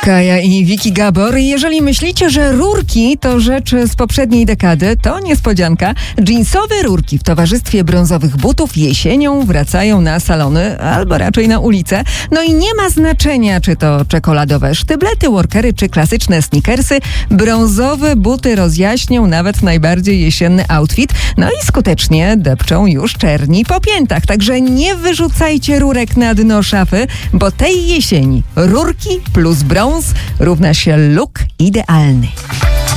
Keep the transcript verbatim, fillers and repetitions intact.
Kaja i Wiki Gabor. Jeżeli myślicie, że rurki to rzecz z poprzedniej dekady, to niespodzianka. Dżinsowe rurki w towarzystwie brązowych butów jesienią wracają na salony, albo raczej na ulicę. No i nie ma znaczenia, czy to czekoladowe sztyblety, workery, czy klasyczne sneakersy. Brązowe buty rozjaśnią nawet najbardziej jesienny outfit. No i skutecznie depczą już czerni po piętach. Także nie wyrzucajcie rurek na dno szafy, bo tej jesieni rurki plus brąz równa się look idealny.